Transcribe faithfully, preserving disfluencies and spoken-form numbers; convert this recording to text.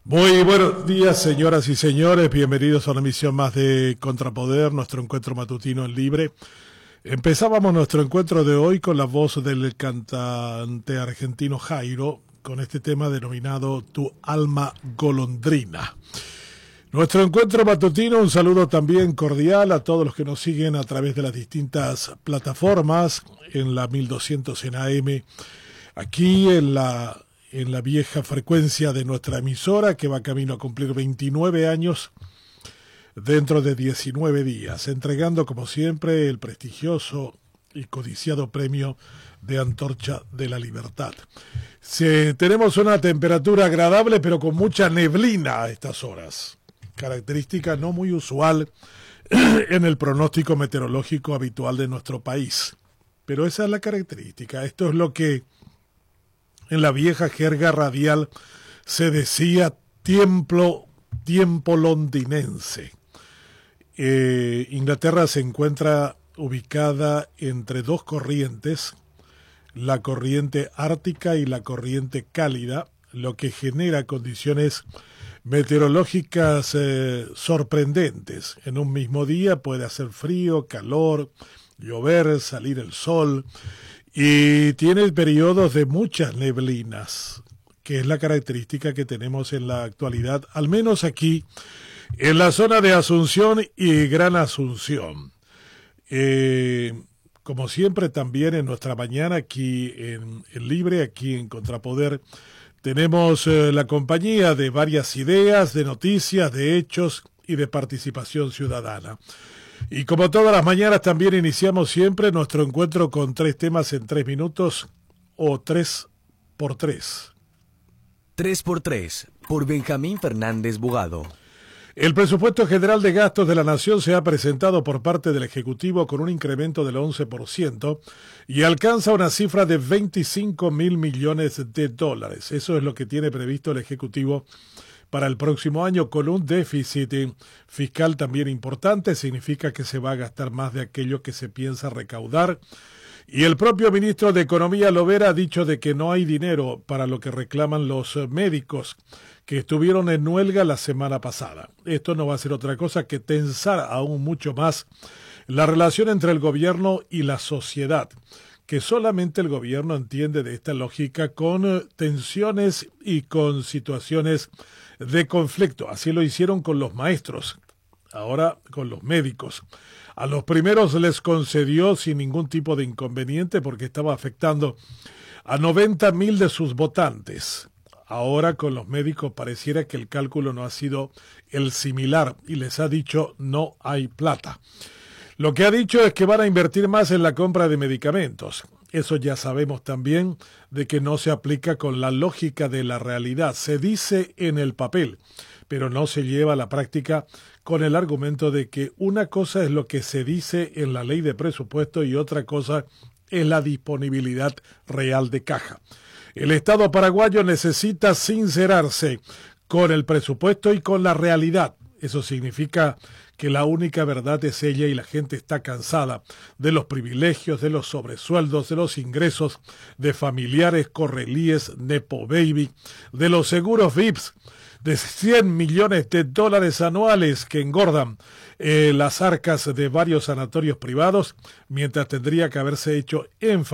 Muy buenos días, señoras y señores. Bienvenidos a una emisión más de Contrapoder, nuestro encuentro matutino en Libre. Empezábamos nuestro encuentro de hoy con la voz del cantante argentino Jairo, con este tema denominado Tu alma golondrina. Nuestro encuentro matutino, un saludo también cordial a todos los que nos siguen a través de las distintas plataformas, en la mil doscientos en A M, aquí en la... en la vieja frecuencia de nuestra emisora, que va camino a cumplir veintinueve años dentro de diecinueve días, entregando como siempre el prestigioso y codiciado premio de Antorcha de la Libertad. Se, tenemos una temperatura agradable, pero con mucha neblina a estas horas, característica no muy usual en el pronóstico meteorológico habitual de nuestro país. Pero esa es la característica, esto es lo que en la vieja jerga radial se decía tiempo, tiempo londinense. Eh, Inglaterra se encuentra ubicada entre dos corrientes, la corriente ártica y la corriente cálida, lo que genera condiciones meteorológicas eh, sorprendentes. En un mismo día puede hacer frío, calor, llover, salir el sol. Y tiene periodos de muchas neblinas, que es la característica que tenemos en la actualidad, al menos aquí, en la zona de Asunción y Gran Asunción. Eh, como siempre, también en nuestra mañana aquí en, en Libre, aquí en Contrapoder, tenemos eh, la compañía de varias ideas, de noticias, de hechos y de participación ciudadana. Y como todas las mañanas también iniciamos siempre nuestro encuentro con tres temas en tres minutos o tres por tres. tres por tres, por Benjamín Fernández Bugado. El presupuesto general de gastos de la Nación se ha presentado por parte del Ejecutivo con un incremento del once por ciento y alcanza una cifra de veinticinco mil millones de dólares. Eso es lo que tiene previsto el Ejecutivo para el próximo año, con un déficit fiscal también importante. Significa que se va a gastar más de aquello que se piensa recaudar. Y el propio ministro de Economía, Lovera, ha dicho de que no hay dinero para lo que reclaman los médicos que estuvieron en huelga la semana pasada. Esto no va a ser otra cosa que tensar aún mucho más la relación entre el gobierno y la sociedad, que solamente el gobierno entiende de esta lógica con tensiones y con situaciones de conflicto. Así lo hicieron con los maestros, ahora con los médicos. A los primeros les concedió sin ningún tipo de inconveniente porque estaba afectando a noventa mil de sus votantes. Ahora con los médicos pareciera que el cálculo no ha sido el similar y les ha dicho no hay plata. Lo que ha dicho es que van a invertir más en la compra de medicamentos. Eso ya sabemos también de que no se aplica con la lógica de la realidad. Se dice en el papel, pero no se lleva a la práctica con el argumento de que una cosa es lo que se dice en la ley de presupuesto y otra cosa es la disponibilidad real de caja. El Estado paraguayo necesita sincerarse con el presupuesto y con la realidad. Eso significa que la única verdad es ella y la gente está cansada de los privilegios, de los sobresueldos, de los ingresos de familiares, correlíes, nepo baby, de los seguros V I Ps, de cien millones de dólares anuales que engordan eh, las arcas de varios sanatorios privados, mientras tendría que haberse hecho en